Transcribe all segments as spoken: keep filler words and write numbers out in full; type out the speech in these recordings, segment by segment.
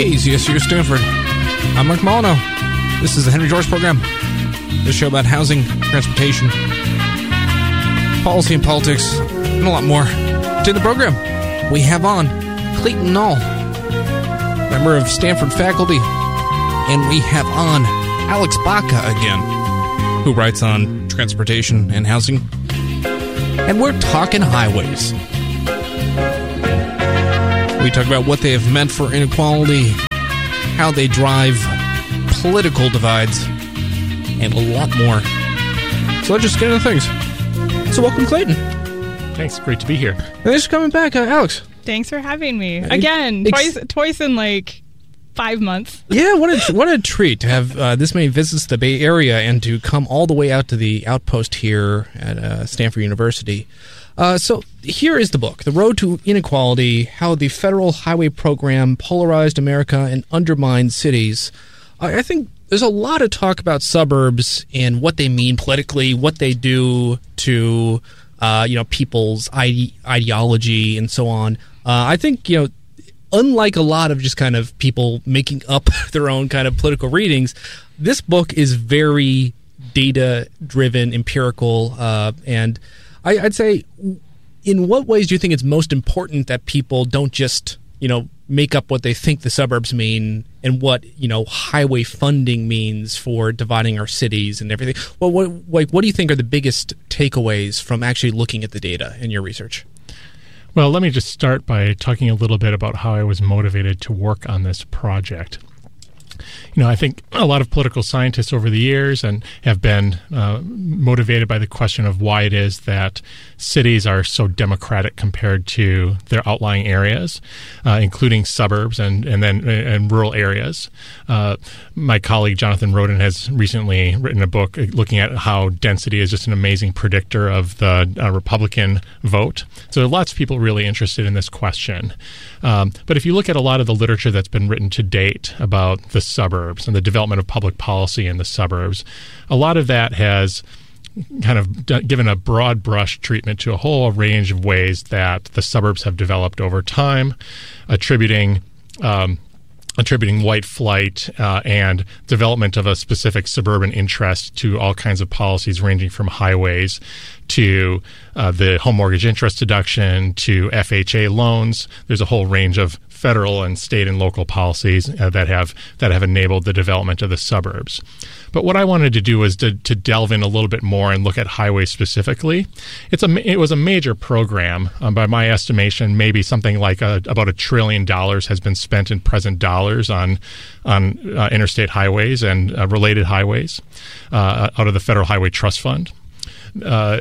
K Z S U Stanford. I'm Mark Molyneux. This is the Henry George Program. This show about housing, transportation, policy and politics, and a lot more. To the program, we have on Clayton Nall, member of Stanford faculty, and we have on Alex Baca again, who writes on transportation and housing. And we're talking highways. We talk about what they have meant for inequality, how they drive political divides, and a lot more. So let's just get into things. So welcome, Clayton. Thanks. Great to be here. Thanks for coming back, uh, Alex. Thanks for having me. Again, Ex- twice twice in like five months. Yeah, what a, what a treat to have uh, this many visits to the Bay Area and to come all the way out to the outpost here at uh, Stanford University. Uh, so here is the book, The Road to Inequality, How the Federal Highway Program Polarized America and Undermined Cities. I, I think there's a lot of talk about suburbs and what they mean politically, what they do to uh, you know people's ide- ideology and so on. Uh, I think, you know, unlike a lot of just kind of people making up their own kind of political readings, this book is very data-driven, empirical, uh, and I, I'd say, in what ways do you think it's most important that people don't just, you know, make up what they think the suburbs mean and what, you know, highway funding means for dividing our cities and everything? Well, what, like, what do you think are the biggest takeaways from actually looking at the data in your research? Well, let me just start by talking a little bit about how I was motivated to work on this project. You know, I think a lot of political scientists over the years and have been uh, motivated by the question of why it is that cities are so democratic compared to their outlying areas, uh, including suburbs and and then and rural areas. Uh, my colleague Jonathan Roden has recently written a book looking at how density is just an amazing predictor of the uh, Republican vote. So there are lots of people really interested in this question. Um, but if you look at a lot of the literature that's been written to date about the suburbs and the development of public policy in the suburbs, a lot of that has kind of d- given a broad brush treatment to a whole range of ways that the suburbs have developed over time, attributing um, attributing white flight uh, and development of a specific suburban interest to all kinds of policies ranging from highways to uh, the home mortgage interest deduction to F H A loans. There's a whole range of federal and state and local policies uh, that have that have enabled the development of the suburbs. But what I wanted to do was to, to delve in a little bit more and look at highways specifically. It's a it was a major program. Um, by my estimation, maybe something like a, about a trillion dollars has been spent in present dollars on on uh, interstate highways and uh, related highways uh, out of the Federal Highway Trust Fund. Uh,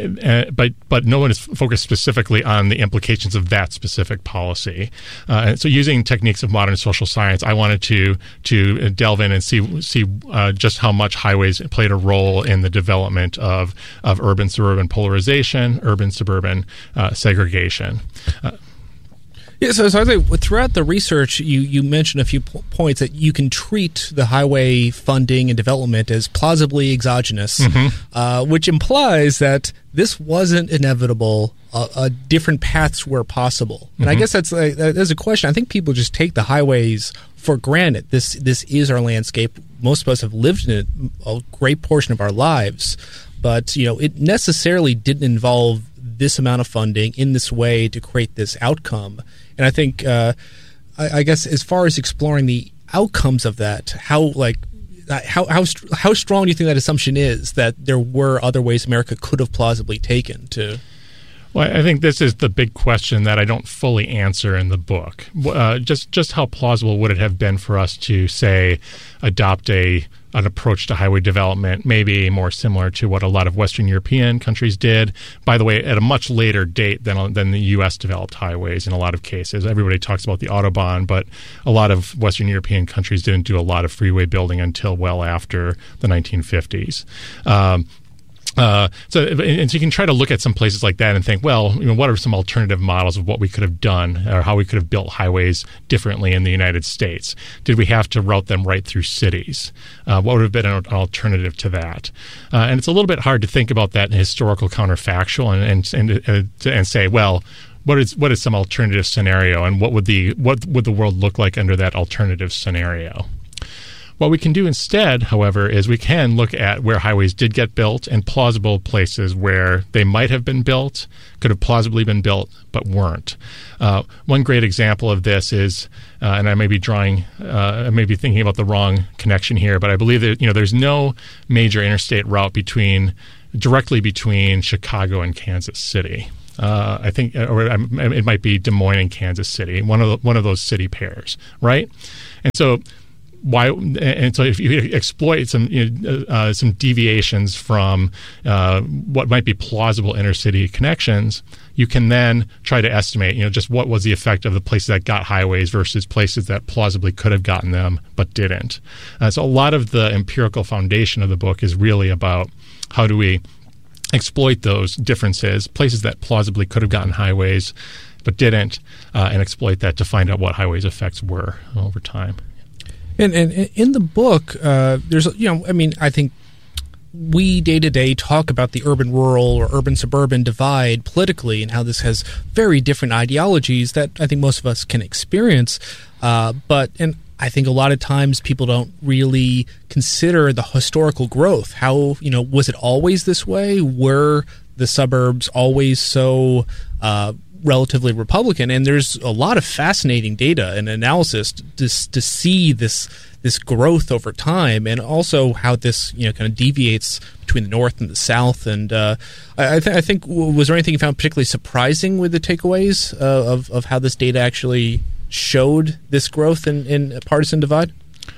but but no one is focused specifically on the implications of that specific policy. Uh, and so, using techniques of modern social science, I wanted to to delve in and see see uh, just how much highways played a role in the development of of urban suburban polarization, urban suburban uh, segregation. Uh, Yeah, so, so I think throughout the research, you, you mentioned a few po- points that you can treat the highway funding and development as plausibly exogenous, mm-hmm. uh, which implies that this wasn't inevitable. Uh, uh, different paths were possible, and mm-hmm. I guess that's a, that's a question. I think people just take the highways for granted. This this is our landscape. Most of us have lived in it a great portion of our lives, but you know it necessarily didn't involve this amount of funding in this way to create this outcome. And I think, uh, I, I guess, as far as exploring the outcomes of that, how like how how how strong do you think that assumption is that there were other ways America could have plausibly taken to? Well, I think this is the big question that I don't fully answer in the book. Uh, just just how plausible would it have been for us to, say, adopt a an approach to highway development, maybe more similar to what a lot of Western European countries did, by the way, at a much later date than than the U S developed highways in a lot of cases. Everybody talks about the Autobahn, but a lot of Western European countries didn't do a lot of freeway building until well after the nineteen fifties. Um, Uh, so, and so you can try to look at some places like that and think, well, you know, what are some alternative models of what we could have done or how we could have built highways differently in the United States? Did we have to route them right through cities? Uh, what would have been an alternative to that? Uh, and it's a little bit hard to think about that in historical counterfactual and and and, uh, and say, well, what is what is some alternative scenario, and what would the what would the world look like under that alternative scenario? What we can do instead, however, is we can look at where highways did get built and plausible places where they might have been built, could have plausibly been built, but weren't. Uh, one great example of this is, uh, and I may be drawing, uh, I may be thinking about the wrong connection here, but I believe that you know there's no major interstate route between directly between Chicago and Kansas City. Uh, I think, or it might be Des Moines and Kansas City, one of the, one of those city pairs, right? And so. Why? And so, if you exploit some you know, uh, some deviations from uh, what might be plausible intercity connections, you can then try to estimate, you know, just what was the effect of the places that got highways versus places that plausibly could have gotten them but didn't. Uh, so, a lot of the empirical foundation of the book is really about how do we exploit those differences, places that plausibly could have gotten highways but didn't, uh, and exploit that to find out what highways' effects were over time. And, and in the book, uh, there's, you know, I mean, I think we day to day talk about the urban-rural or urban-suburban divide politically and how this has very different ideologies that I think most of us can experience. Uh, but, and I think a lot of times people don't really consider the historical growth. How, you know, was it always this way? Were the suburbs always so uh relatively Republican? And there's a lot of fascinating data and analysis to, to see this this growth over time, and also how this you know kind of deviates between the North and the South. And uh, I, th- I think was there anything you found particularly surprising with the takeaways uh, of of how this data actually showed this growth in, in partisan divide?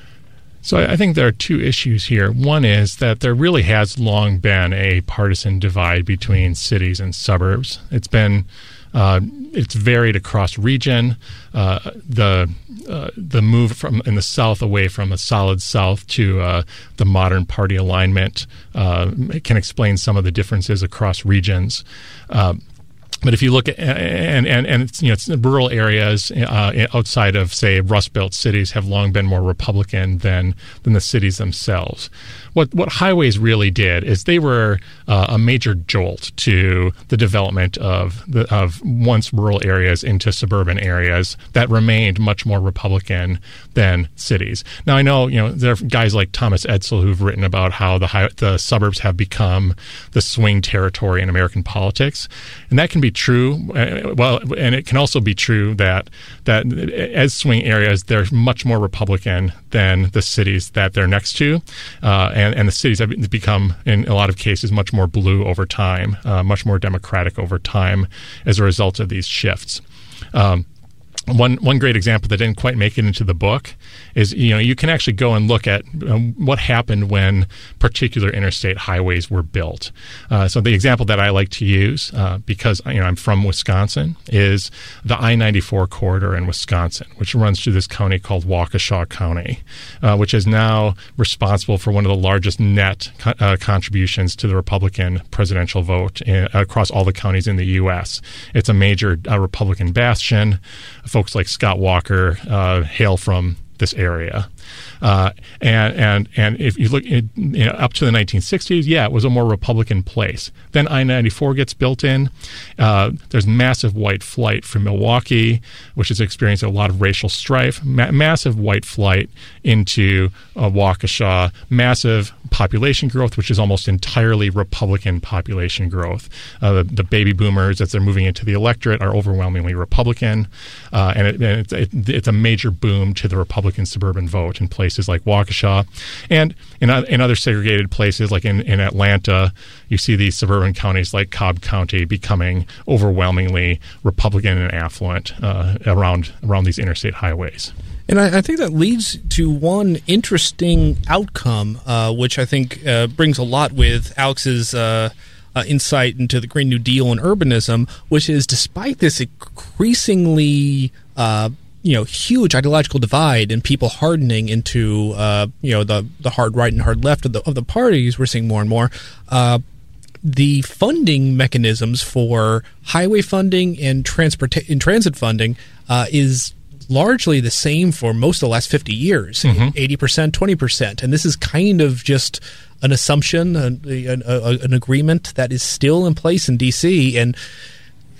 So I think there are two issues here. One is that there really has long been a partisan divide between cities and suburbs. It's been Uh, it's varied across region. Uh, the uh, the move from in the South away from a solid South to uh, the modern party alignment uh, can explain some of the differences across regions. Uh, But if you look at and and and it's, you know, it's rural areas uh, outside of say Rust Belt cities have long been more Republican than than the cities themselves. What what highways really did is they were uh, a major jolt to the development of the of once rural areas into suburban areas that remained much more Republican than cities. Now I know you know there are guys like Thomas Edsall who've written about how the high, the suburbs have become the swing territory in American politics, and that can be true. Uh, well, and it can also be true that that as swing areas, they're much more Republican than the cities that they're next to, uh, and and the cities have become, in a lot of cases, much more blue over time, uh, much more Democratic over time as a result of these shifts. Um, One one great example that didn't quite make it into the book is, you know, you can actually go and look at um, what happened when particular interstate highways were built. Uh, so the example that I like to use, uh, because you know I'm from Wisconsin, is the I ninety-four corridor in Wisconsin, which runs through this county called Waukesha County, uh, which is now responsible for one of the largest net co- uh, contributions to the Republican presidential vote in, across all the counties in the U S. It's a major uh, Republican bastion. Folks like Scott Walker uh, hail from this area. Uh, and and and if you look at, you know, up to the nineteen sixties, yeah, it was a more Republican place. Then I ninety-four gets built in. Uh, there's massive white flight from Milwaukee, which has experienced a lot of racial strife. Ma- massive white flight into uh, Waukesha. Massive population growth, which is almost entirely Republican population growth. Uh, the, the baby boomers, as they're moving into the electorate, are overwhelmingly Republican, uh, and, it, and it's, it, it's a major boom to the Republican suburban vote in places like Waukesha. And in, in other segregated places, like in, in Atlanta, you see these suburban counties like Cobb County becoming overwhelmingly Republican and affluent uh, around around these interstate highways. And I, I think that leads to one interesting outcome, uh, which I think uh, brings a lot with Alex's uh, uh, insight into the Green New Deal and urbanism, which is despite this increasingly uh, you know huge ideological divide and people hardening into uh, you know the the hard right and hard left of the of the parties, we're seeing more and more. Uh, the funding mechanisms for highway funding and transport and transit funding uh, is largely the same for most of the last fifty years, mm-hmm. eighty percent, twenty percent. And this is kind of just an assumption, an, an, an agreement that is still in place in D C. And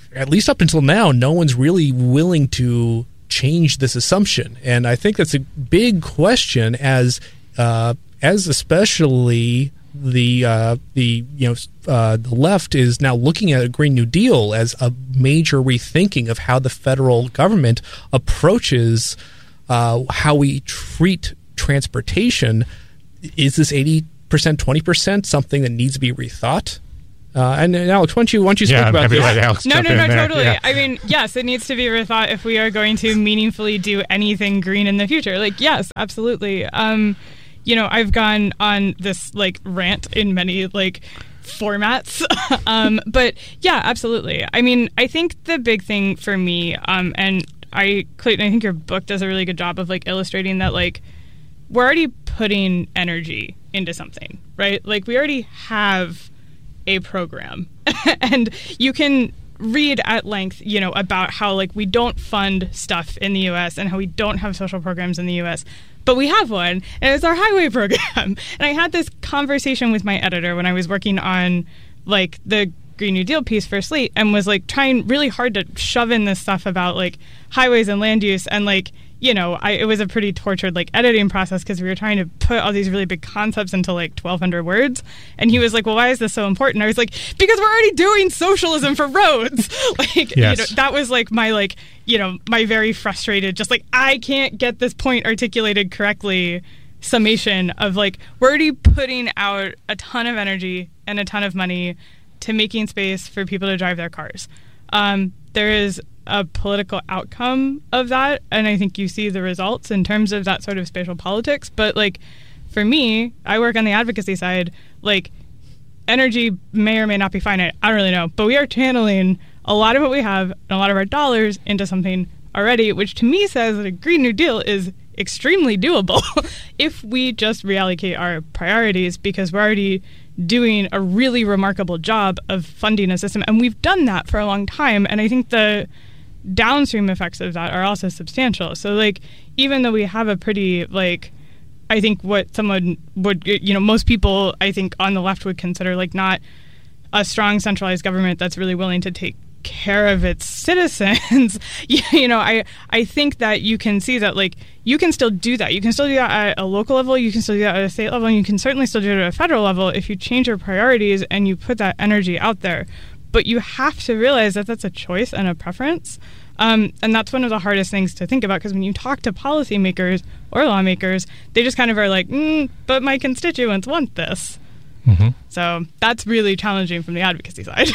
at least up until now, no one's really willing to change this assumption. And I think that's a big question as uh, as especially the uh, the you know uh, the left is now looking at a Green New Deal as a major rethinking of how the federal government approaches uh, how we treat transportation. Is this eighty percent, twenty percent something that needs to be rethought? Uh, and, and Alex, why don't you, why don't you yeah, speak about this? Alex no, no, no, there. totally. Yeah. I mean, yes, it needs to be rethought if we are going to meaningfully do anything green in the future. Like, yes, absolutely. Um, you know, I've gone on this like rant in many like formats, um, but yeah, absolutely. I mean, I think the big thing for me, um, and I, Clayton, I think your book does a really good job of like illustrating that like we're already putting energy into something, right? Like we already have a program and you can read at length, you know, about how like we don't fund stuff in the U S and how we don't have social programs in the U S, but we have one, and it's our highway program. And I had this conversation with my editor when I was working on like the Green New Deal piece for Slate, and was like trying really hard to shove in this stuff about like highways and land use, and like, you know, I, it was a pretty tortured like editing process because we were trying to put all these really big concepts into like twelve hundred words. And he was like, well, why is this so important? I was like, because we're already doing socialism for roads. Like, yes. you know, that was like my like, you know, my very frustrated, just like, I can't get this point articulated correctly summation of like, we're already putting out a ton of energy and a ton of money to making space for people to drive their cars. Um, there is a political outcome of that, and I think you see the results in terms of that sort of spatial politics. But like for me, I work on the advocacy side. Like energy may or may not be finite, I don't really know, but we are channeling a lot of what we have and a lot of our dollars into something already, which to me says that a Green New Deal is extremely doable if we just reallocate our priorities, because we're already doing a really remarkable job of funding a system, and we've done that for a long time. And I think the downstream effects of that are also substantial. So like, even though we have a pretty like, I think what someone would, you know, most people I think on the left would consider like not a strong centralized government that's really willing to take care of its citizens. You know, I I think that you can see that like you can still do that. You can still do that at a local level, you can still do that at a state level, and you can certainly still do it at a federal level if you change your priorities and you put that energy out there. But you have to realize that that's a choice and a preference. Um, and that's one of the hardest things to think about, because when you talk to policymakers or lawmakers, they just kind of are like, mm, but my constituents want this. Mm-hmm. So that's really challenging from the advocacy side.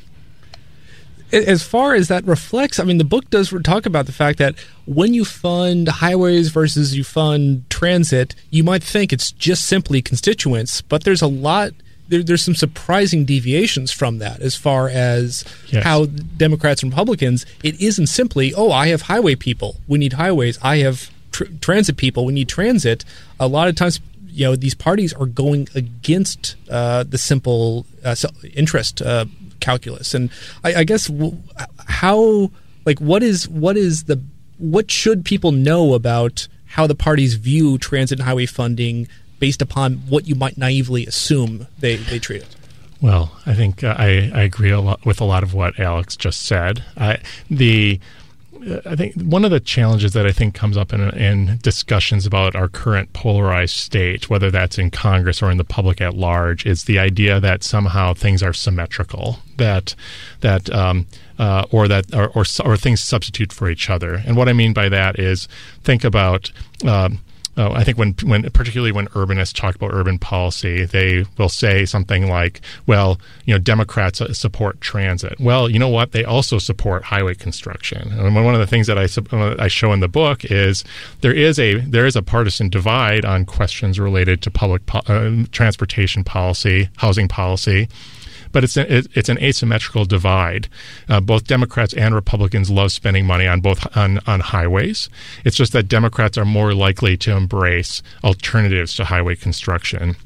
As far as that reflects, I mean, the book does talk about the fact that when you fund highways versus you fund transit, you might think it's just simply constituents, but there's a lot, there, there's some surprising deviations from that as far as yes. how Democrats and Republicans, it isn't simply, oh, I have highway people, we need highways, I have tr- transit people, we need transit. A lot of times, you know, these parties are going against uh, the simple uh, interest uh calculus. And I, I guess how, like, what is what is the what should people know about how the parties view transit and highway funding based upon what you might naively assume they, they treat it? Well, I think uh, I, I agree a lot with a lot of what Alex just said. I, the I think one of the challenges that I think comes up in, in discussions about our current polarized state, whether that's in Congress or in the public at large, is the idea that somehow things are symmetrical, that that um, uh, or that or, or or things substitute for each other. And what I mean by that is, think about. Um, Oh, I think when, when, particularly when urbanists talk about urban policy, they will say something like, well, you know, Democrats support transit. Well, you know what? They also support highway construction. And one of the things that I, I show in the book is there is a there is a partisan divide on questions related to public po- uh, transportation policy, housing policy. But it's an, it's an asymmetrical divide. Uh, both Democrats and Republicans love spending money on both on, on highways. It's just that Democrats are more likely to embrace alternatives to highway construction.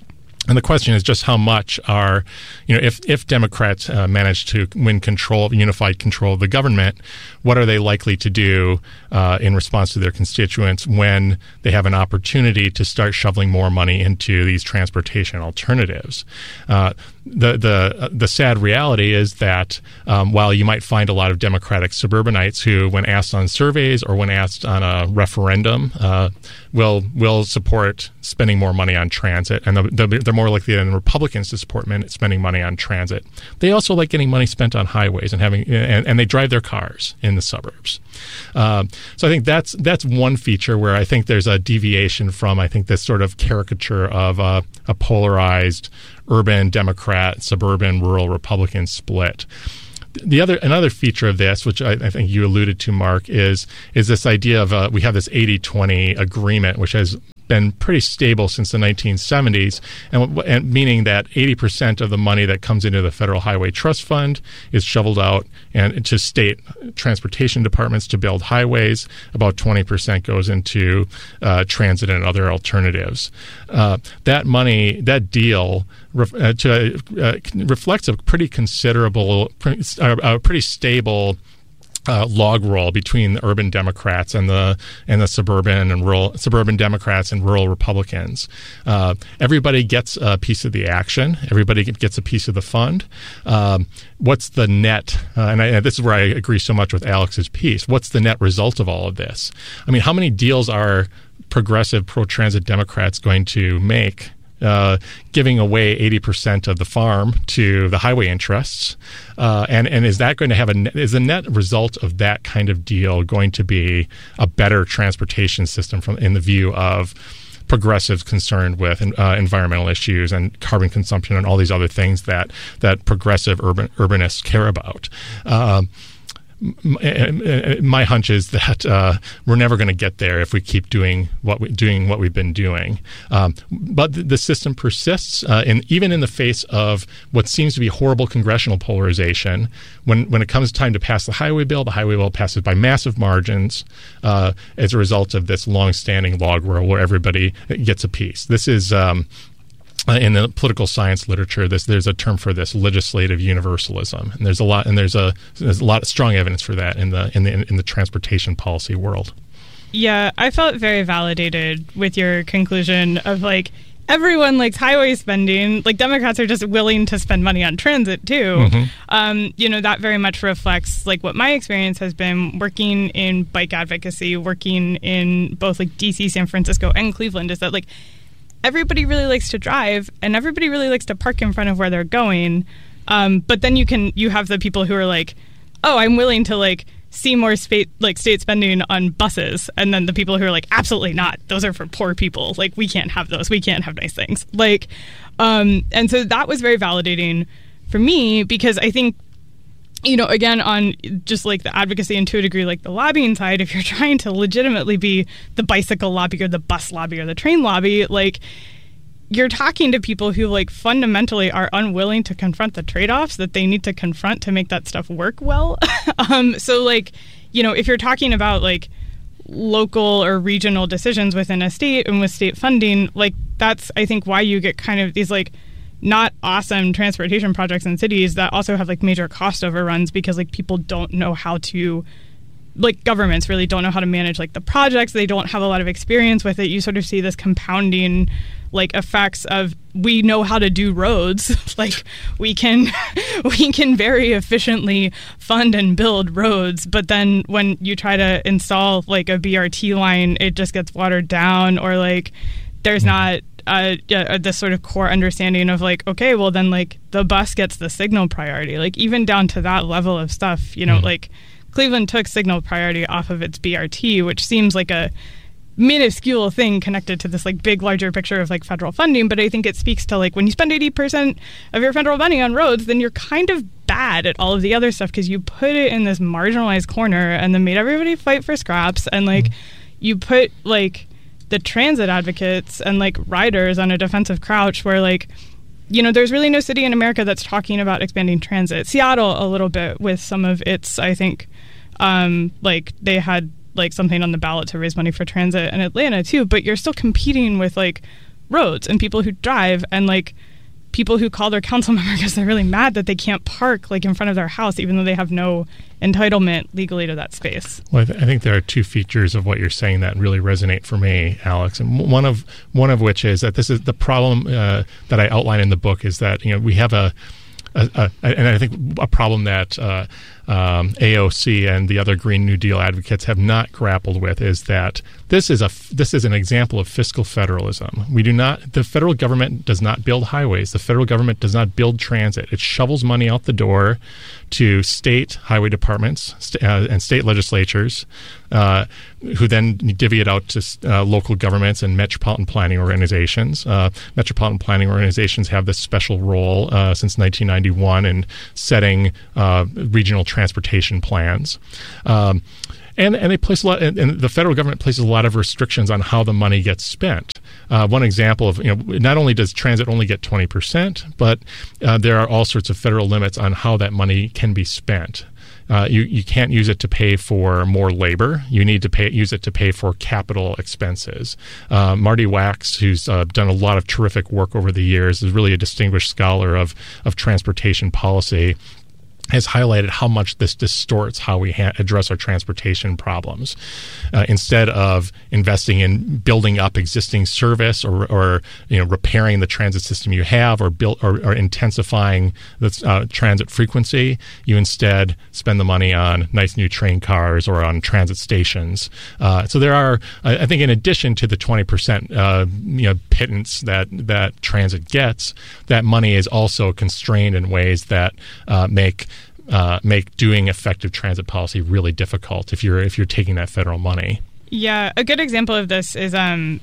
And the question is just how much are, you know, if, if Democrats uh, manage to win control, unified control of the government, what are they likely to do uh, in response to their constituents when they have an opportunity to start shoveling more money into these transportation alternatives? Uh, the the the sad reality is that um, while you might find a lot of Democratic suburbanites who, when asked on surveys or when asked on a referendum, uh, will will support spending more money on transit, and they're more likely than Republicans to support spending money on transit. They also like getting money spent on highways and having, and, and they drive their cars in the suburbs. Um, so I think that's that's one feature where I think there's a deviation from I think this sort of caricature of a, a polarized urban Democrat, suburban, rural Republican split. The other another feature of this, which I, I think you alluded to, Mark, is is this idea of uh, we have this eighty twenty agreement, which has been pretty stable since the nineteen seventies, and, and meaning that eighty percent of the money that comes into the Federal Highway Trust Fund is shoveled out and to state transportation departments to build highways. About twenty percent goes into uh, transit and other alternatives. Uh, that money, that deal, ref, uh, to, uh, reflects a pretty considerable, uh, a pretty stable Uh, log roll between the urban Democrats and the and the suburban and rural suburban Democrats and rural Republicans. Uh, everybody gets a piece of the action. Everybody gets a piece of the fund. Um, what's the net? Uh, and, I, and this is where I agree so much with Alex's piece. What's the net result of all of this? I mean, how many deals are progressive pro-transit Democrats going to make? Uh, giving away eighty percent of the farm to the highway interests, uh, and and is that going to have a net, is the net result of that kind of deal going to be a better transportation system from in the view of progressives concerned with uh, environmental issues and carbon consumption and all these other things that that progressive urban urbanists care about? Uh, My hunch is that uh, we're never going to get there if we keep doing what we, doing what we've been doing. Um, but the, the system persists, uh, in, even in the face of what seems to be horrible congressional polarization. When when it comes time to pass the highway bill, the highway bill passes by massive margins uh, as a result of this long-standing log roll where everybody gets a piece. This is. Um, Uh, in the political science literature, this, there's a term for this, legislative universalism, and there's a lot, and there's a there's a lot of strong evidence for that in the in the in the transportation policy world. Yeah, I felt very validated with your conclusion of like everyone likes highway spending. Like Democrats are just willing to spend money on transit too. Mm-hmm. Um, you know, that very much reflects like what my experience has been working in bike advocacy, working in both like D C, San Francisco, and Cleveland. Is that like everybody really likes to drive and everybody really likes to park in front of where they're going. Um, but then you can, you have the people who are like, oh, I'm willing to like see more state, like state spending on buses. And then the people who are like, absolutely not. Those are for poor people. Like we can't have those. We can't have nice things. Like, um, and so that was very validating for me because I think, you know, again, on just like the advocacy and to a degree, like the lobbying side, if you're trying to legitimately be the bicycle lobby or the bus lobby or the train lobby, like you're talking to people who like fundamentally are unwilling to confront the trade-offs that they need to confront to make that stuff work well. um, so like, you know, if you're talking about like local or regional decisions within a state and with state funding, like that's, I think, why you get kind of these like not awesome transportation projects in cities that also have like major cost overruns because like people don't know how to, like governments really don't know how to manage like the projects. They don't have a lot of experience with it. You sort of see this compounding like effects of we know how to do roads. Like we can we can very efficiently fund and build roads, but then when you try to install like a B R T line, it just gets watered down or like there's not Uh, yeah, this sort of core understanding of like, okay, well then like the bus gets the signal priority, like even down to that level of stuff, you know, mm. like Cleveland took signal priority off of its B R T, which seems like a minuscule thing connected to this like big larger picture of like federal funding. But I think it speaks to like when you spend eighty percent of your federal money on roads, then you're kind of bad at all of the other stuff because you put it in this marginalized corner and then made everybody fight for scraps and like mm. you put like the transit advocates and like riders on a defensive crouch where like, you know, there's really no city in America that's talking about expanding transit. Seattle a little bit with some of its, I think, um, like they had like something on the ballot to raise money for transit, and Atlanta too, but you're still competing with like roads and people who drive, and like people who call their council member because they're really mad that they can't park like in front of their house, even though they have no entitlement legally to that space. Well, I, th- I think there are two features of what you're saying that really resonate for me, Alex. And one of one of which is that this is the problem uh, that I outline in the book is that, you know, we have a, a, a and I think a problem that uh, um, A O C and the other Green New Deal advocates have not grappled with is that this is a this is an example of fiscal federalism. We do not the federal government does not build highways. The federal government does not build transit. It shovels money out the door to state highway departments st- uh, and state legislatures, uh, who then divvy it out to uh, local governments and metropolitan planning organizations. Uh, metropolitan planning organizations have this special role uh, since nineteen ninety-one in setting uh, regional transportation plans. Um, And and they place a lot, and, and the federal government places a lot of restrictions on how the money gets spent. Uh, one example of, you know, not only does transit only get twenty percent, but uh, there are all sorts of federal limits on how that money can be spent. Uh, you you can't use it to pay for more labor. You need to pay use it to pay for capital expenses. Uh, Marty Wax, who's uh, done a lot of terrific work over the years, is really a distinguished scholar of of transportation policy, has highlighted how much this distorts how we ha- address our transportation problems. Uh, instead of investing in building up existing service or, or you know, repairing the transit system you have or build or, or intensifying the uh, transit frequency, you instead spend the money on nice new train cars or on transit stations. Uh, so there are, I think, in addition to the twenty percent uh, you know pittance that that transit gets, that money is also constrained in ways that uh, make Uh, make doing effective transit policy really difficult if you're if you're taking that federal money. Yeah, a good example of this is um,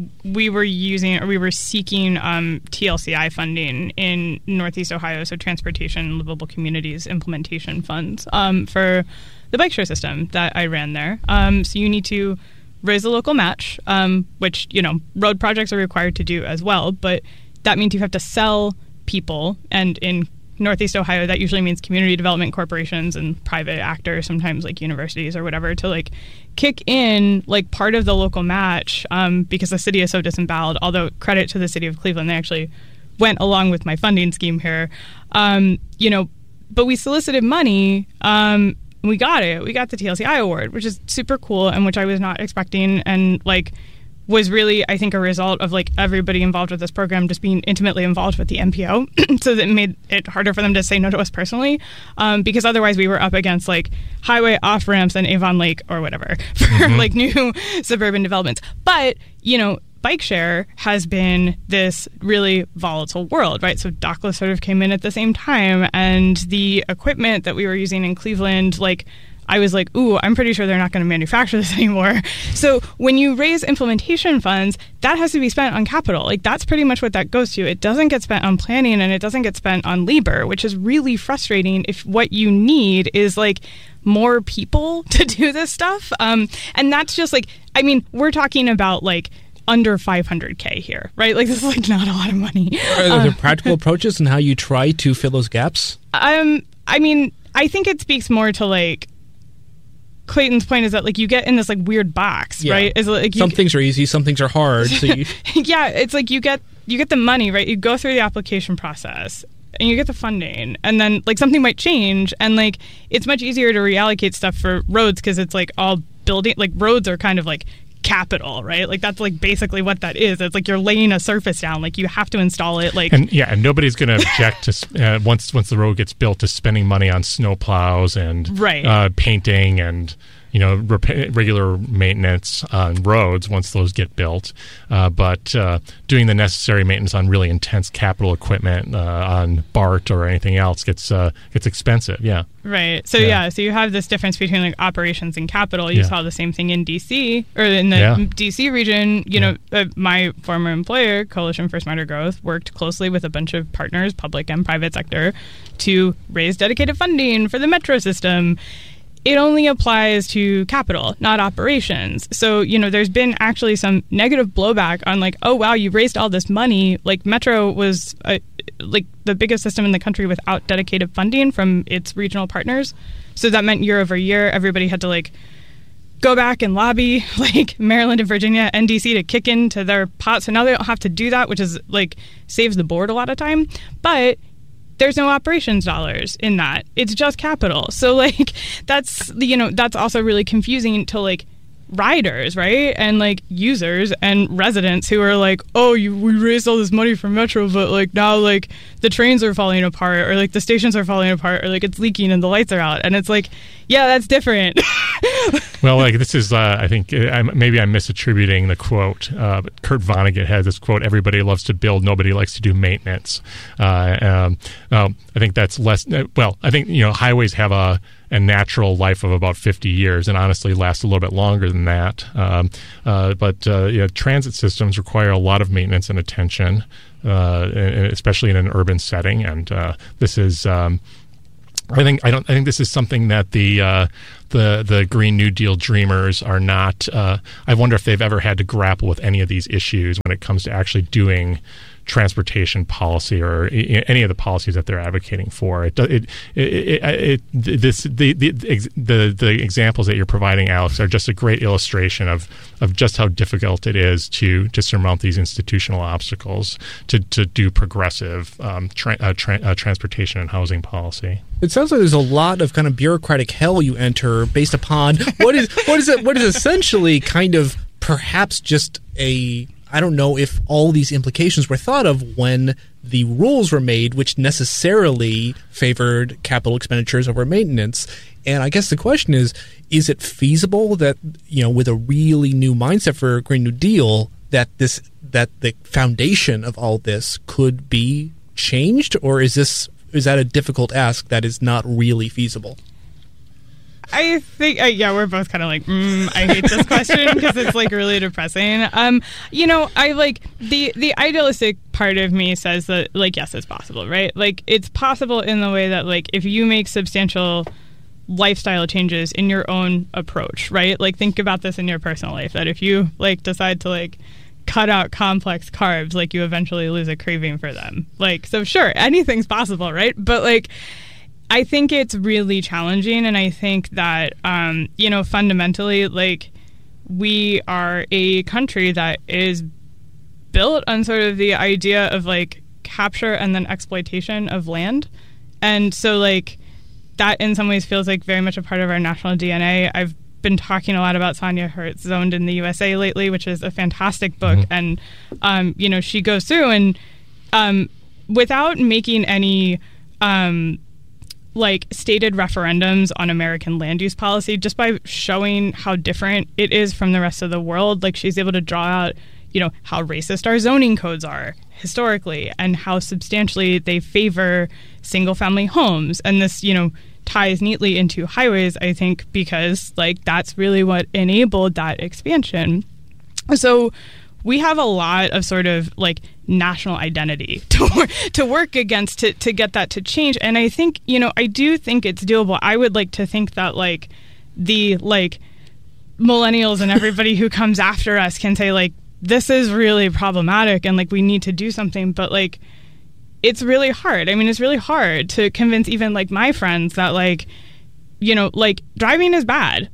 we were using or we were seeking um, T L C I funding in Northeast Ohio, so Transportation Livable Communities Implementation Funds um, for the bike share system that I ran there. Um, so you need to raise a local match, um, which, you know, road projects are required to do as well, but that means you have to sell people, and in Northeast Ohio, that usually means community development corporations and private actors, sometimes like universities or whatever, to like kick in like part of the local match um, because the city is so disemboweled. Although credit to the city of Cleveland, they actually went along with my funding scheme here. Um, you know, but we solicited money. Um, we got it. We got the T L C I award, which is super cool and which I was not expecting, and like was really, I think, a result of like everybody involved with this program just being intimately involved with the M P O. So that made it harder for them to say no to us personally, um, because otherwise we were up against like highway off ramps and Avon Lake or whatever for mm-hmm. like new suburban developments. But, you know, bike share has been this really volatile world, right? So DOCLA sort of came in at the same time, and the equipment that we were using in Cleveland, like, I was like, ooh, I'm pretty sure they're not going to manufacture this anymore. So when you raise implementation funds, that has to be spent on capital. Like, that's pretty much what that goes to. It doesn't get spent on planning, and it doesn't get spent on labor, which is really frustrating if what you need is like more people to do this stuff. Um, and that's just like, I mean, we're talking about like under five hundred K here, right? Like, this is like not a lot of money. Are there uh, practical approaches in how you try to fill those gaps? Um, I mean, I think it speaks more to like, Clayton's point is that like you get in this like weird box, yeah. right? Is like you, some things are easy, some things are hard. So you... yeah, it's like you get you get the money, right? You go through the application process and you get the funding, and then like something might change, and like it's much easier to reallocate stuff for roads because it's like all building, like roads are kind of like capital, right? Like that's like basically what that is. It's like you're laying a surface down, like you have to install it, like and yeah, and nobody's going to object to uh, once once the road gets built to spending money on snow plows and right. uh, painting and you know rep- regular maintenance on roads once those get built. Uh, but uh, doing the necessary maintenance on really intense capital equipment uh, on BART or anything else gets uh, gets expensive. Yeah. Right. So, yeah. yeah, so you have this difference between like operations and capital. You yeah. saw the same thing in D C or in the yeah. D C region. You yeah. know, uh, my former employer, Coalition for Smarter Growth, worked closely with a bunch of partners, public and private sector, to raise dedicated funding for the metro system. It only applies to capital, not operations. So, you know, there's been actually some negative blowback on like, oh, wow, you raised all this money. Like Metro was a, like the biggest system in the country without dedicated funding from its regional partners. So that meant year over year, everybody had to like go back and lobby like Maryland and Virginia and D C to kick into their pot. So now they don't have to do that, which is like saves the board a lot of time. But there's no operations dollars in that. It's just capital. So like that's, you know, that's also really confusing to like riders, right? And like users and residents who are like, oh, you, we raised all this money from Metro, but like now like the trains are falling apart or like the stations are falling apart or like it's leaking and the lights are out. And it's like, yeah, that's different. Well, like this is, uh, I think uh, I'm, maybe I'm misattributing the quote, uh, but Kurt Vonnegut has this quote, everybody loves to build, nobody likes to do maintenance. Uh, um, um, I think that's less, uh, well, I think, you know, highways have a, a natural life of about fifty years and honestly last a little bit longer than that. Um, uh, but uh, you know, transit systems require a lot of maintenance and attention, uh, especially in an urban setting. And uh, this is, um, I think, I don't, I think this is something that the uh, the the Green New Deal dreamers are not. Uh, I wonder if they've ever had to grapple with any of these issues when it comes to actually doing transportation policy or any of the policies that they're advocating for. It, it, it, it, it this the, the the the examples that you're providing, Alex, are just a great illustration of of just how difficult it is to to surmount these institutional obstacles to to do progressive um, tra- uh, tra- uh, transportation and housing policy. It sounds like there's a lot of kind of bureaucratic hell you enter based upon what is what is it what is essentially kind of perhaps just a I don't know if all these implications were thought of when the rules were made, which necessarily favored capital expenditures over maintenance. And I guess the question is, is it feasible that, you know, with a really new mindset for Green New Deal, that this that the foundation of all this could be changed? Or is this is that a difficult ask that is not really feasible? I think, uh, yeah, we're both kind of like, mm, I hate this question because it's like really depressing. Um, you know, I like the the idealistic part of me says that like, yes, it's possible, right? Like it's possible in the way that like if you make substantial lifestyle changes in your own approach, right? Like think about this in your personal life, that if you like decide to like cut out complex carbs, like you eventually lose a craving for them. Like, so sure, anything's possible, right? But like, I think it's really challenging, and I think that, um, you know, fundamentally, like, we are a country that is built on sort of the idea of, like, capture and then exploitation of land. And so, like, that in some ways feels like very much a part of our national D N A. I've been talking a lot about Sonia Hertz, Zoned in the U S A lately, which is a fantastic book. Mm-hmm. And, um, you know, she goes through and um, without making any... Um, like stated referendums on American land use policy, just by showing how different it is from the rest of the world. Like she's able to draw out, you know, how racist our zoning codes are historically and how substantially they favor single family homes. And this, you know, ties neatly into highways, I think, because like that's really what enabled that expansion. So we have a lot of sort of like national identity to work, to work against to, to get that to change. And I think, you know, I do think it's doable. I would like to think that like the like millennials and everybody who comes after us can say like, this is really problematic and like we need to do something. But like, it's really hard. I mean, it's really hard to convince even like my friends that like, you know, like driving is bad.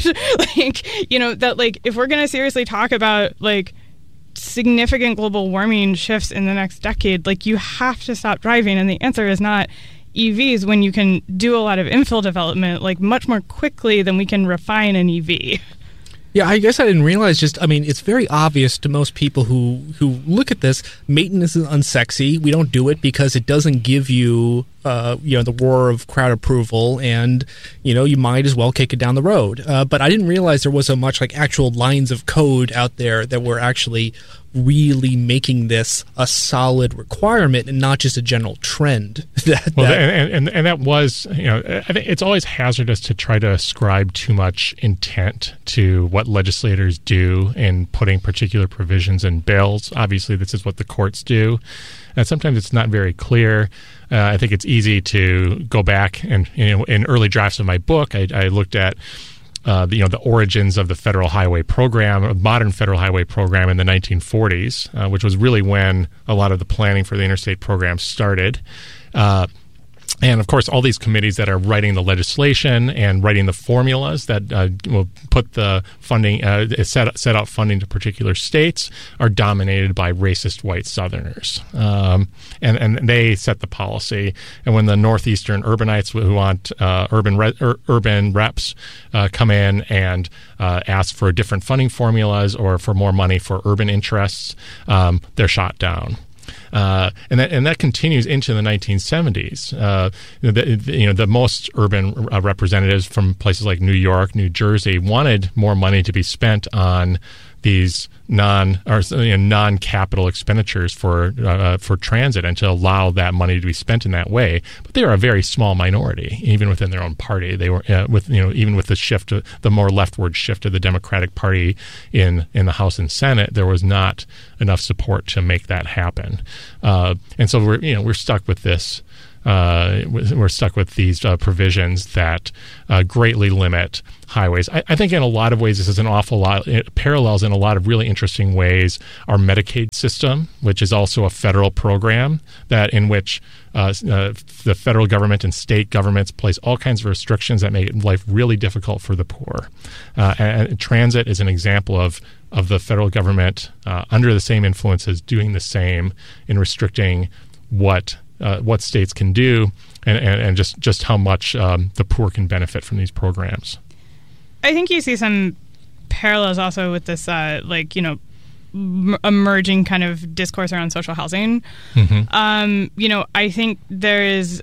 Like, you know, that like if we're going to seriously talk about like significant global warming shifts in the next decade, like you have to stop driving. And the answer is not E Vs when you can do a lot of infill development like much more quickly than we can refine an E V. Yeah, I guess I didn't realize just, I mean, it's very obvious to most people who, who look at this, maintenance is unsexy. We don't do it because it doesn't give you, uh, you know, the roar of crowd approval and, you know, you might as well kick it down the road. Uh, but I didn't realize there was so much like actual lines of code out there that were actually really making this a solid requirement and not just a general trend. that, well, that, and, and and that was, you know, I think it's always hazardous to try to ascribe too much intent to what legislators do in putting particular provisions in bills. Obviously, this is what the courts do. And sometimes it's not very clear. Uh, I think it's easy to go back and, you know, in early drafts of my book, I, I looked at Uh, the, you know, the origins of the federal highway program, or modern federal highway program in the nineteen forties, uh, which was really when a lot of the planning for the interstate program started. Uh, And, of course, all these committees that are writing the legislation and writing the formulas that uh, will put the funding, uh, set, set out funding to particular states are dominated by racist white Southerners. Um, and, and they set the policy. And when the Northeastern urbanites who want uh, urban re- ur- urban reps uh, come in and uh, ask for different funding formulas or for more money for urban interests, um, they're shot down. Uh, and that and that continues into the nineteen seventies. Uh, the, you know, the most urban uh, representatives from places like New York, New Jersey wanted more money to be spent on these non or you know, non-capital expenditures for uh, for transit and to allow that money to be spent in that way. But they are a very small minority, even within their own party. They were uh, with you know even with the shift, to, the more leftward shift of the Democratic Party in in the House and Senate, there was not enough support to make that happen. Uh, and so we're you know we're stuck with this. Uh, we're stuck with these uh, provisions that uh, greatly limit highways. I, I think in a lot of ways this is an awful lot. It parallels in a lot of really interesting ways our Medicaid system, which is also a federal program that in which uh, uh, the federal government and state governments place all kinds of restrictions that make life really difficult for the poor. Uh, and, and transit is an example of of the federal government uh, under the same influences doing the same in restricting what Uh, what states can do, and, and, and just, just how much um, the poor can benefit from these programs. I think you see some parallels also with this, uh, like, you know, m- emerging kind of discourse around social housing. Mm-hmm. Um, you know, I think there is,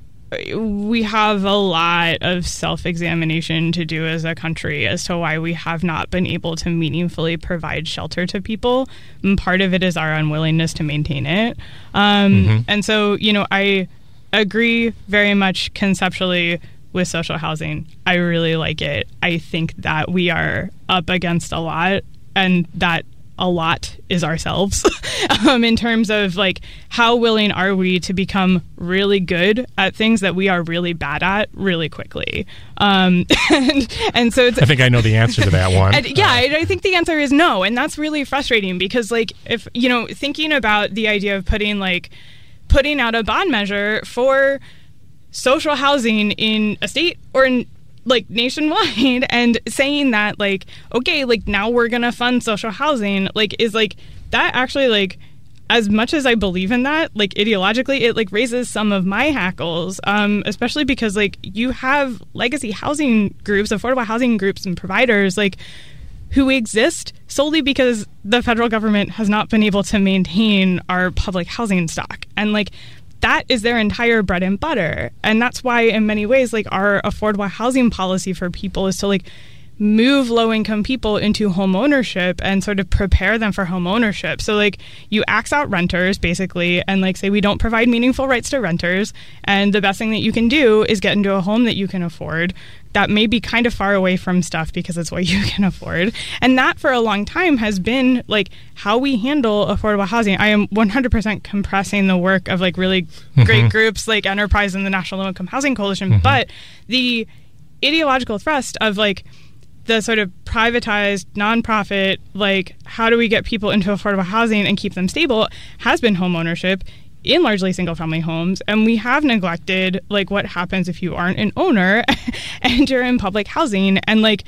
we have a lot of self-examination to do as a country as to why we have not been able to meaningfully provide shelter to people. And part of it is our unwillingness to maintain it. Um, mm-hmm. And so, you know, I agree very much conceptually with social housing. I really like it. I think that we are up against a lot, and that a lot is ourselves um, in terms of like how willing are we to become really good at things that we are really bad at really quickly. Um, and, and so it's, I think I know the answer to that one. And, yeah, uh, I think the answer is no. And that's really frustrating because like if, you know, thinking about the idea of putting like putting out a bond measure for social housing in a state or in like nationwide and saying that like, okay, like now we're going to fund social housing, like is like that actually like as much as I believe in that, like ideologically, it like raises some of my hackles, um, especially because like you have legacy housing groups, affordable housing groups and providers like who exist solely because the federal government has not been able to maintain our public housing stock. And like that is their entire bread and butter. And that's why in many ways, like our affordable housing policy for people is to like move low-income people into home ownership and sort of prepare them for home ownership. So like you axe out renters basically and like say we don't provide meaningful rights to renters, and the best thing that you can do is get into a home that you can afford that may be kind of far away from stuff because it's what you can afford. And that for a long time has been like how we handle affordable housing. I am one hundred percent compressing the work of like really mm-hmm. great groups like Enterprise and the National Low Income Housing Coalition, mm-hmm. but the ideological thrust of like the sort of privatized nonprofit, like how do we get people into affordable housing and keep them stable has been home ownership in largely single family homes. And we have neglected like what happens if you aren't an owner and you're in public housing. And like,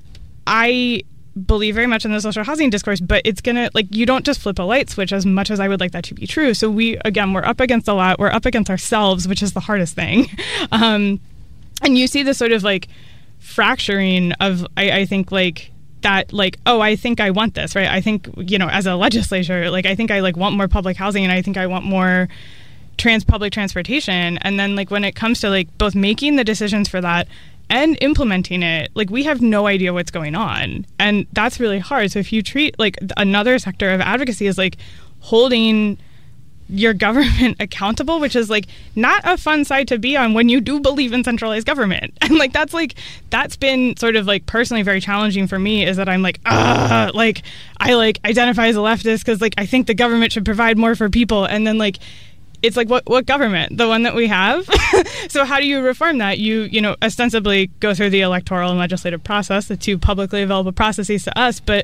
I believe very much in the social housing discourse, but it's going to like, you don't just flip a light switch as much as I would like that to be true. So we, again, we're up against a lot. We're up against ourselves, which is the hardest thing. Um, and you see this sort of like fracturing of, I, I think like, that like, oh, I think I want this, right? I think, you know, as a legislature, like, I think I like want more public housing and I think I want more trans public transportation. And then like when it comes to like both making the decisions for that and implementing it, like we have no idea what's going on. And that's really hard. So if you treat like another sector of advocacy as like holding your government accountable, which is like not a fun side to be on when you do believe in centralized government. And like that's like that's been sort of like personally very challenging for me, is that I'm like ah like I like identify as a leftist because like I think the government should provide more for people, and then like it's like what what government? The one that we have? So how do you reform that? You you know ostensibly go through the electoral and legislative process, the two publicly available processes to us, but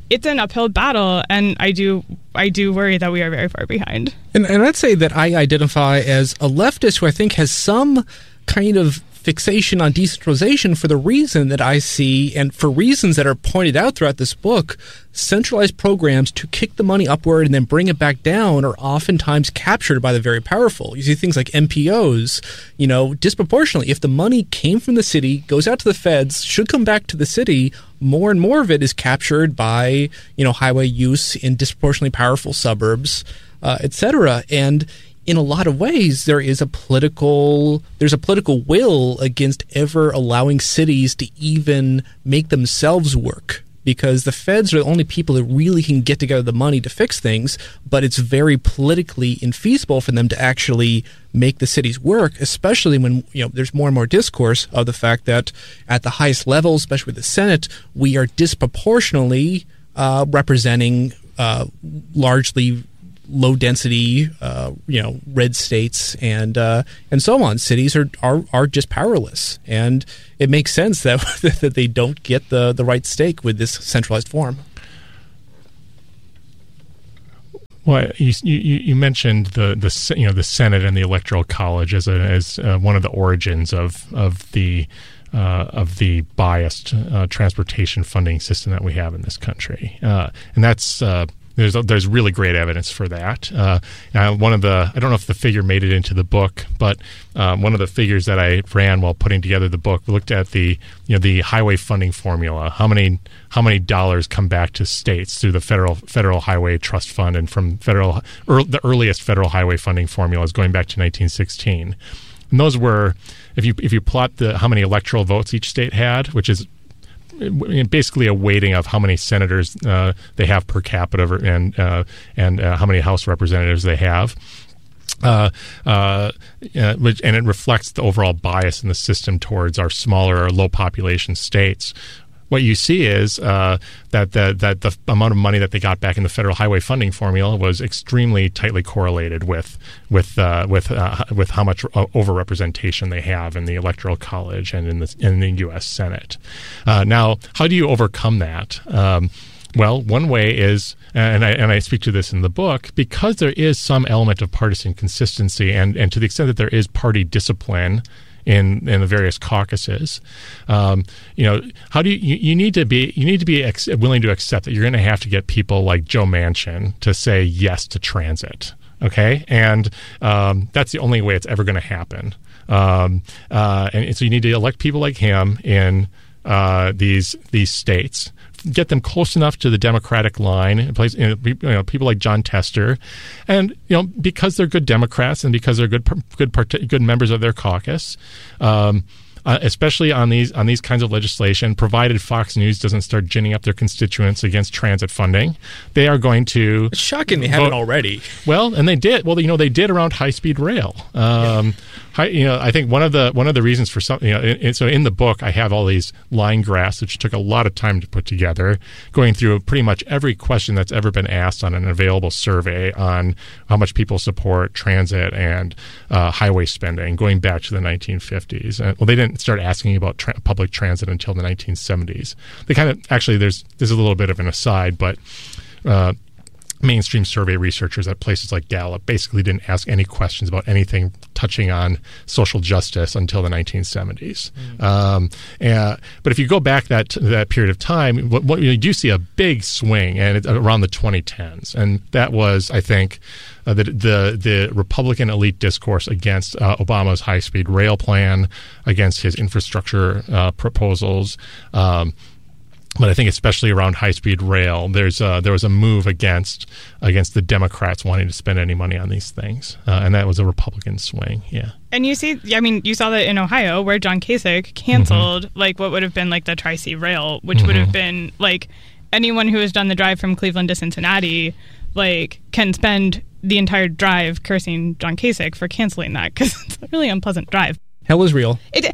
it's an uphill battle, and I do I do worry that we are very far behind. And, and I'd say that I identify as a leftist who I think has some kind of fixation on decentralization for the reason that I see, and for reasons that are pointed out throughout this book, centralized programs to kick the money upward and then bring it back down are oftentimes captured by the very powerful. You see things like M P Os, you know, disproportionately. If the money came from the city, goes out to the feds, should come back to the city, more and more of it is captured by, you know, highway use in disproportionately powerful suburbs, uh, et cetera. And in a lot of ways, there is a political there's a political will against ever allowing cities to even make themselves work, because the feds are the only people that really can get together the money to fix things, but it's very politically infeasible for them to actually make the cities work, especially when, you know, there's more and more discourse of the fact that at the highest level, especially with the Senate, we are disproportionately uh, representing uh, largely low-density, uh, you know, red states and uh, and so on. Cities are, are are just powerless, and it makes sense that that they don't get the, the right stake with this centralized form. Well, you, you you mentioned the the you know the Senate and the Electoral College as a, as uh, one of the origins of of the uh, of the biased uh, transportation funding system that we have in this country, uh, and that's. Uh, There's there's really great evidence for that. Uh, now one of the I don't know if the figure made it into the book, but um, one of the figures that I ran while putting together the book looked at the you know the highway funding formula. How many how many dollars come back to states through the federal federal highway trust fund, and from federal er, the earliest federal highway funding formula is going back to nineteen sixteen. And those were, if you if you plot the how many electoral votes each state had, which is basically a weighting of how many senators uh, they have per capita and uh, and uh, how many House representatives they have, uh, uh, uh, which, and it reflects the overall bias in the system towards our smaller or low population states. What you see is uh, that the, that the amount of money that they got back in the federal highway funding formula was extremely tightly correlated with with uh, with uh, with how much overrepresentation they have in the Electoral College and in the in the U S Senate. Uh, now, how do you overcome that? Um, well, one way is, and I and I speak to this in the book, because there is some element of partisan consistency, and and to the extent that there is party discipline in in the various caucuses, um, you know, how do you, you you need to be you need to be ex- willing to accept that you're going to have to get people like Joe Manchin to say yes to transit, okay, and um, that's the only way it's ever going to happen. Um, uh, and so you need to elect people like him in uh, these these states. Get them close enough to the Democratic line, you know, people like Jon Tester, and you know, because they're good Democrats and because they're good good good members of their caucus, um, uh, especially on these on these kinds of legislation, provided Fox News doesn't start ginning up their constituents against transit funding, they are going to. It's shocking they haven't already. Well, and they did. Well, you know, they did around high speed rail. Um, yeah. High, you know, I think one of the one of the reasons for something. You know, it, it, so in the book, I have all these line graphs, which took a lot of time to put together, going through pretty much every question that's ever been asked on an available survey on how much people support transit and uh, highway spending, going back to the nineteen fifties. Uh, well, they didn't start asking about tra- public transit until the nineteen seventies. They kind of actually there's there's a little bit of an aside, but. Uh, mainstream survey researchers at places like Gallup basically didn't ask any questions about anything touching on social justice until the nineteen seventies. Mm. Um, and, but if you go back that that period of time, what, what you do see a big swing, and it's around the twenty tens, and that was, I think, uh, the, the the Republican elite discourse against uh, Obama's high-speed rail plan, against his infrastructure uh, proposals. Um, But I think especially around high-speed rail, there's uh, there was a move against against the Democrats wanting to spend any money on these things, uh, and that was a Republican swing. Yeah, and you see, I mean, you saw that in Ohio, where John Kasich canceled mm-hmm. like what would have been like the Tri-C Rail, which mm-hmm. would have been like anyone who has done the drive from Cleveland to Cincinnati, like can spend the entire drive cursing John Kasich for canceling that, because it's a really unpleasant drive. Hell is real. It,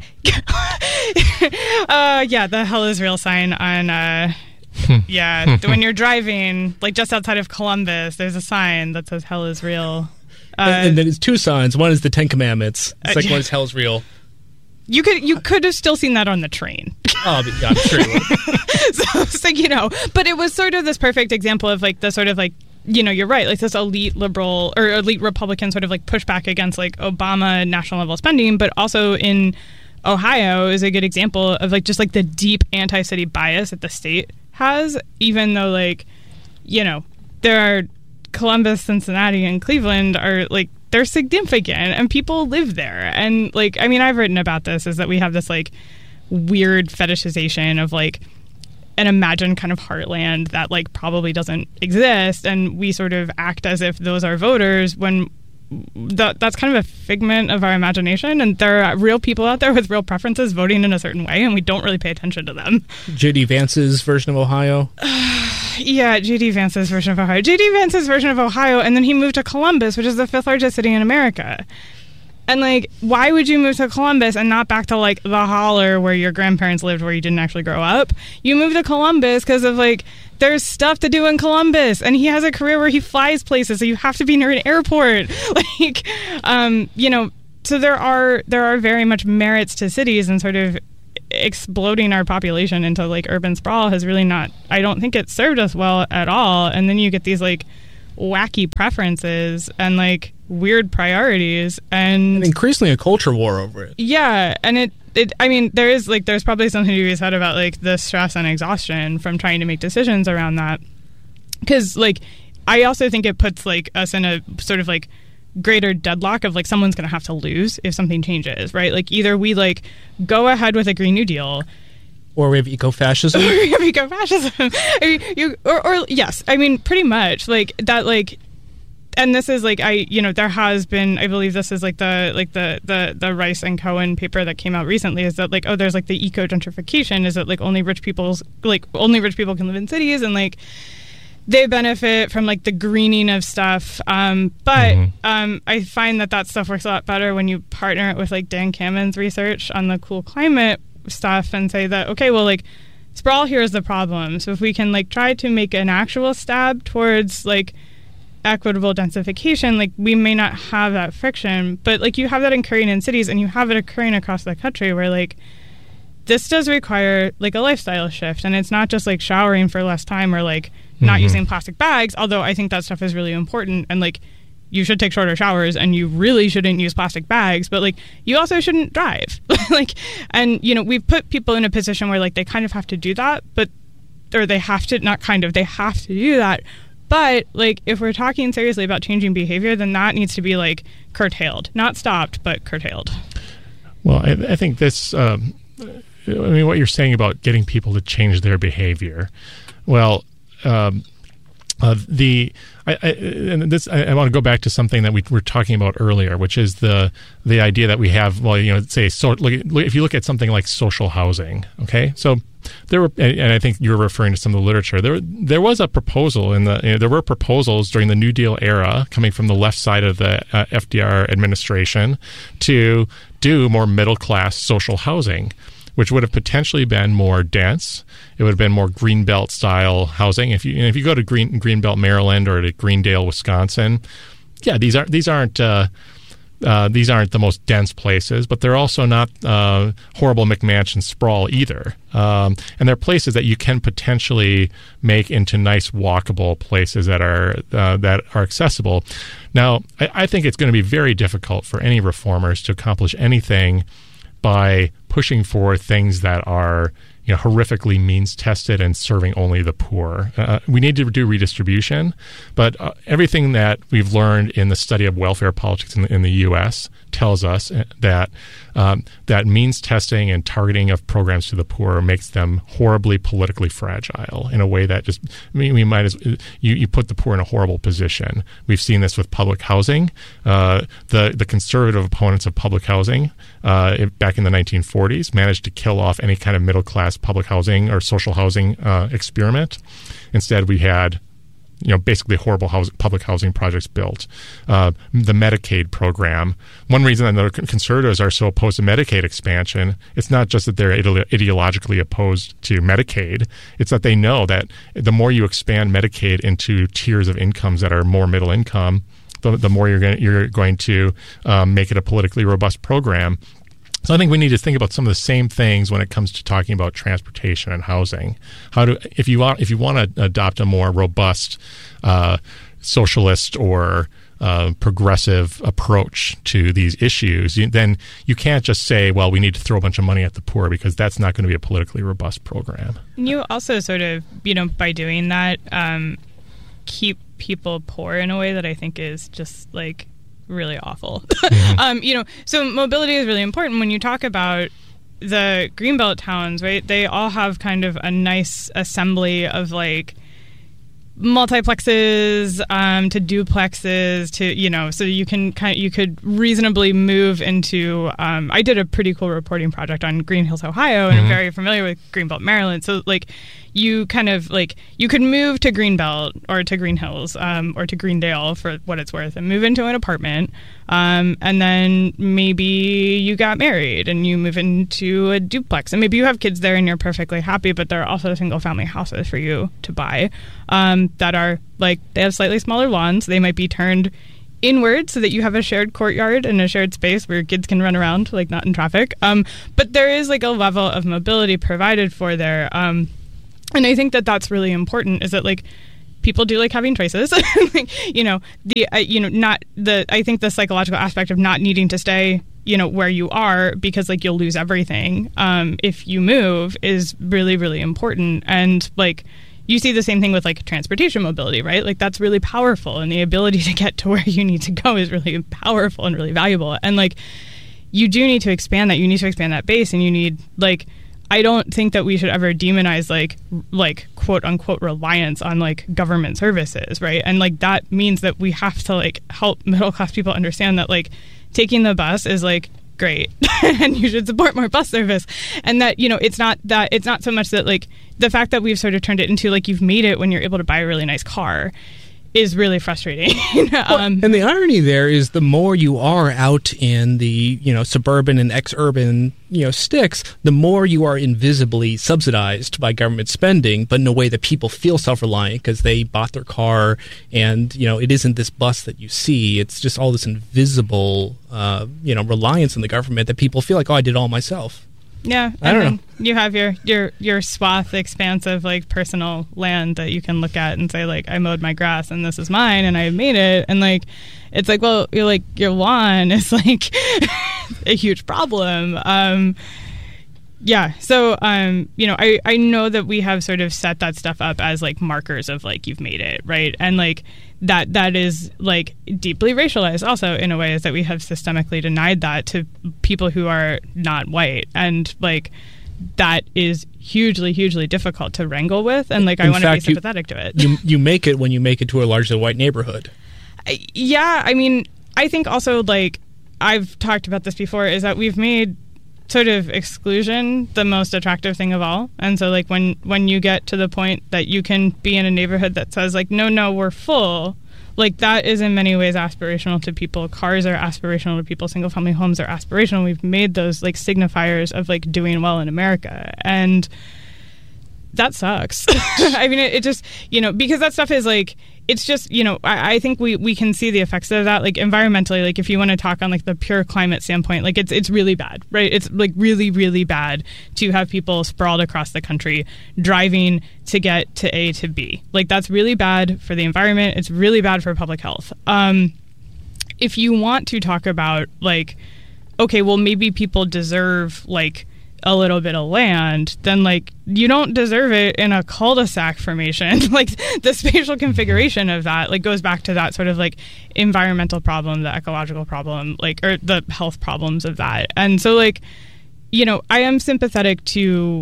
uh, yeah, the hell is real sign on, uh, yeah, when you're driving, like just outside of Columbus, there's a sign that says hell is real. Uh, and, and then it's two signs. One is the Ten Commandments. The second uh, one is hell is real. You could you could have still seen that on the train. Oh, yeah, I'm sure you would. so, so, you know, but it was sort of this perfect example of like the sort of like, you know, you're right, like this elite liberal or elite Republican sort of like pushback against like Obama national level spending, but also in Ohio is a good example of like just like the deep anti-city bias that the state has, even though like, you know, there are Columbus, Cincinnati, and Cleveland are like, they're significant and people live there. And like, I mean, I've written about this, is that we have this like weird fetishization of like an imagined kind of heartland that like probably doesn't exist. And we sort of act as if those are voters when that that's kind of a figment of our imagination. And there are real people out there with real preferences voting in a certain way, and we don't really pay attention to them. J D Vance's version of Ohio? Yeah, J D Vance's version of Ohio. J D Vance's version of Ohio, and then he moved to Columbus, which is the fifth largest city in America. And, like, why would you move to Columbus and not back to, like, the holler where your grandparents lived where you didn't actually grow up? You moved to Columbus because of, like, there's stuff to do in Columbus, and he has a career where he flies places, so you have to be near an airport. Like, um, you know, so there are there are very much merits to cities, and sort of exploding our population into like urban sprawl has really not, I don't think it served us well at all. And then you get these like wacky preferences and like weird priorities, and, and increasingly a culture war over it. Yeah, and it it I mean there is like there's probably something to be said about like the stress and exhaustion from trying to make decisions around that, because like I also think it puts like us in a sort of like greater deadlock of like someone's going to have to lose if something changes, right? Like either we like go ahead with a Green New Deal, or we have eco-fascism. Or we have eco-fascism. I mean, you, or, or yes, I mean pretty much like that. Like, and this is like I, you know, there has been, I believe this is like the like the the the Rice and Cohen paper that came out recently, is that like, oh, there's like the eco gentrification, is that like only rich people's like only rich people can live in cities, and like they benefit from like the greening of stuff, um, but mm-hmm. um, I find that that stuff works a lot better when you partner it with like Dan Kammen's research on the cool climate stuff and say that, okay, well, like sprawl here is the problem. So if we can like try to make an actual stab towards like equitable densification, like we may not have that friction, but like you have that occurring in cities, and you have it occurring across the country where like this does require like a lifestyle shift, and it's not just like showering for less time or like not mm-hmm. using plastic bags, although I think that stuff is really important, and like you should take shorter showers and you really shouldn't use plastic bags, but like you also shouldn't drive. Like, and you know, we've put people in a position where like they kind of have to do that, but or they have to not kind of they have to do that. But like if we're talking seriously about changing behavior, then that needs to be like curtailed, not stopped, but curtailed. Well, I, I think this um, I mean what you're saying about getting people to change their behavior, well, Um, uh, the I, I, and this I, I want to go back to something that we were talking about earlier, which is the the idea that we have. Well, you know, say so. Look, if you look at something like social housing, okay, so there were, and I think you're referring to some of the literature. There, there was a proposal in the. You know, there were proposals during the New Deal era coming from the left side of the uh, F D R administration to do more middle class social housing, which would have potentially been more dense. It would have been more Greenbelt style housing. If you if you go to Green Greenbelt, Maryland, or to Greendale, Wisconsin, yeah, these aren't these aren't uh, uh, these aren't the most dense places, but they're also not uh, horrible McMansion sprawl either. Um, and they're places that you can potentially make into nice walkable places that are uh, that are accessible. Now, I, I think it's going to be very difficult for any reformers to accomplish anything by pushing for things that are, you know, horrifically means tested and serving only the poor. Uh, we need to do redistribution, but uh, everything that we've learned in the study of welfare politics in the, in the U S tells us that um, that means testing and targeting of programs to the poor makes them horribly politically fragile in a way that just, I mean, we might as you, you put the poor in a horrible position. We've seen this with public housing. Uh, the the conservative opponents of public housing uh, back in the nineteen forties managed to kill off any kind of middle class public housing or social housing uh, experiment. Instead, we had, you know, basically horrible house, public housing projects built. Uh, the Medicaid program. One reason that the conservatives are so opposed to Medicaid expansion, it's not just that they're ide- ideologically opposed to Medicaid. It's that they know that the more you expand Medicaid into tiers of incomes that are more middle income, the, the more you're going you're going to um, make it a politically robust program. So I think we need to think about some of the same things when it comes to talking about transportation and housing. How do if you want if you want to adopt a more robust uh, socialist or uh, progressive approach to these issues, you, then you can't just say, well, we need to throw a bunch of money at the poor, because that's not going to be a politically robust program. You also sort of, you know, by doing that, um, keep people poor in a way that I think is just like really awful. Mm-hmm. um, you know, so mobility is really important. When you talk about the Greenbelt towns, right, they all have kind of a nice assembly of like multiplexes um, to duplexes to, you know, so you can kind of, you could reasonably move into, um, I did a pretty cool reporting project on Green Hills, Ohio, and mm-hmm. I'm very familiar with Greenbelt, Maryland. So like you kind of like, you could move to Greenbelt or to Green Hills um, or to Greendale for what it's worth and move into an apartment. Um, and then maybe you got married and you move into a duplex, and maybe you have kids there and you're perfectly happy, but there are also single family houses for you to buy um, that are like, they have slightly smaller lawns. They might be turned inward so that you have a shared courtyard and a shared space where your kids can run around, like not in traffic. Um, but there is like a level of mobility provided for there. Um, and I think that that's really important, is that like, people do like having choices. like, you know, the, uh, you know, not the, I think the psychological aspect of not needing to stay, you know, where you are because like you'll lose everything um, if you move is really, really important. And like, you see the same thing with like transportation mobility, right? Like that's really powerful, and the ability to get to where you need to go is really powerful and really valuable. And like, you do need to expand that. You need to expand that base, and you need like, I don't think that we should ever demonize like like quote unquote reliance on like government services, right? And like that means that we have to like help middle class people understand that like taking the bus is like great and you should support more bus service. And that, you know, it's not that it's not so much that like the fact that we've sort of turned it into like you've made it when you're able to buy a really nice car is really frustrating. well, um, and the irony there is the more you are out in the, you know, suburban and ex-urban, you know, sticks, the more you are invisibly subsidized by government spending, but in a way that people feel self-reliant because they bought their car, and, you know, it isn't this bus that you see. It's just all this invisible, uh, you know, reliance on the government that people feel like, oh, I did it all myself. Yeah, I don't know. You have your, your your swath, expanse of like personal land that you can look at and say like, I mowed my grass and this is mine and I made it, and like it's like, well, you're like your lawn is like a huge problem. Um, yeah, so um, you know, I I know that we have sort of set that stuff up as like markers of like you've made it, right? And like that that is like deeply racialized also in a way, is that we have systemically denied that to people who are not white, and like that is hugely hugely difficult to wrangle with, and like I want to be sympathetic you, to it. You you make it when you make it to a largely white neighborhood. I, yeah, I mean, I think also like I've talked about this before, is that we've made sort of exclusion the most attractive thing of all. And so like when when you get to the point that you can be in a neighborhood that says like, no no we're full, like that is in many ways aspirational to people. Cars are aspirational to people, single family homes are aspirational. We've made those like signifiers of like doing well in America, and that sucks. I mean, it, it just, you know, because that stuff is like, it's just, you know, I, I think we, we can see the effects of that, like environmentally, like if you want to talk on like the pure climate standpoint, like it's it's really bad, right? It's like really, really bad to have people sprawled across the country driving to get to A to B. Like that's really bad for the environment. It's really bad for public health. Um, if you want to talk about like, okay, well, maybe people deserve like a little bit of land, then like you don't deserve it in a cul-de-sac formation. Like the spatial configuration of that like goes back to that sort of like environmental problem, the ecological problem, like, or the health problems of that. And so like, you know, I am sympathetic to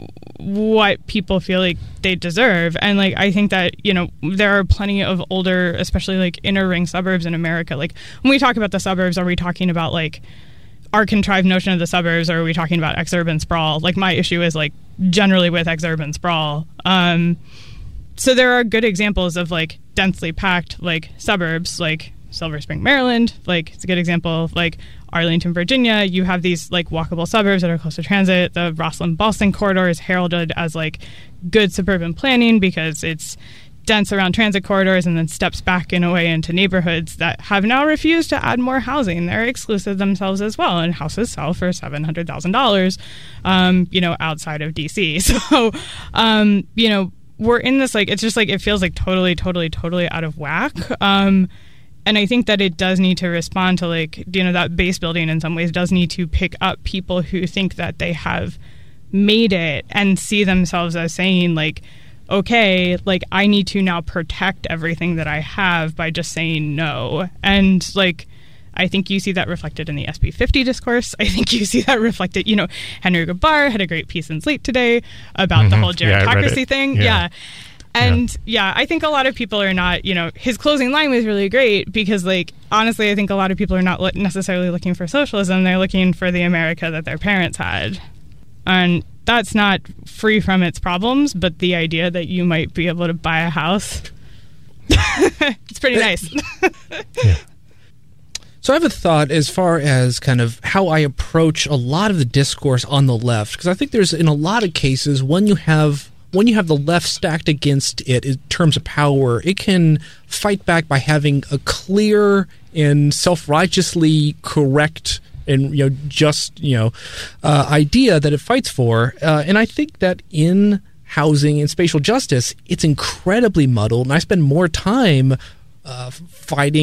what people feel like they deserve, and like I think that, you know, there are plenty of older, especially like inner ring suburbs in America. Like when we talk about the suburbs, are we talking about like our contrived notion of the suburbs, or are we talking about ex-urban sprawl? Like my issue is like generally with ex-urban sprawl. Um, so there are good examples of like densely packed like suburbs, like Silver Spring, Maryland. Like it's a good example of like Arlington, Virginia. You have these like walkable suburbs that are close to transit. The Rosslyn-Ballston corridor is heralded as like good suburban planning because it's dense around transit corridors and then steps back in a way into neighborhoods that have now refused to add more housing. They're exclusive themselves as well, and houses sell for seven hundred thousand dollars, um, you know, outside of D C. So, um, you know, we're in this, like, it's just like, it feels like totally, totally, totally out of whack. Um, and I think that it does need to respond to, like, you know, that base building in some ways does need to pick up people who think that they have made it and see themselves as saying, like, okay, like, I need to now protect everything that I have by just saying no. And, like, I think you see that reflected in the S B fifty discourse. I think you see that reflected, you know, Henry Gabar had a great piece in Slate today about mm-hmm. the whole gerontocracy yeah, thing. Yeah. yeah. And yeah. yeah, I think a lot of people are not, you know, his closing line was really great because, like, honestly, I think a lot of people are not necessarily looking for socialism. They're looking for the America that their parents had. And that's not free from its problems, but the idea that you might be able to buy a house, it's pretty nice. yeah. So I have a thought as far as kind of how I approach a lot of the discourse on the left, because I think there's, in a lot of cases, when you have when you have the left stacked against it in terms of power, it can fight back by having a clear and self-righteously correct and, you know, just, you know, uh, idea that it fights for. Uh, and I think that in housing and spatial justice, it's incredibly muddled, and I spend more time uh, fighting